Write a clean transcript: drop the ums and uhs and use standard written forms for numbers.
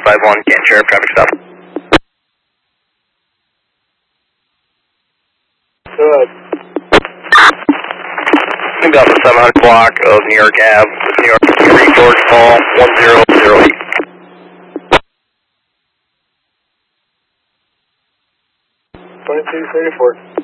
551, Canton Sheriff, traffic stop. Good. We've got the 700 block of New York Ave, New York, George Paul, 1008. 2234.